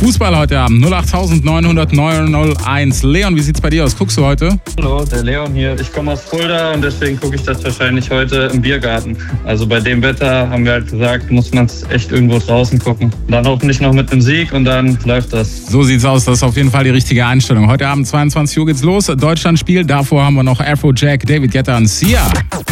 Fußball heute Abend, 08900 Leon, wie sieht's bei dir aus? Guckst du heute? Hallo, der Leon hier. Ich komme aus Fulda und deswegen gucke ich das wahrscheinlich heute im Biergarten. Also bei dem Wetter haben wir halt gesagt, muss man es echt irgendwo draußen gucken. Dann hoffentlich noch mit einem Sieg und dann läuft das. So sieht's aus, das ist auf jeden Fall die richtige Einstellung. Heute Abend 22 Uhr geht's los, Deutschland spielt. Davor haben wir noch Afrojack, David Guetta und Sia.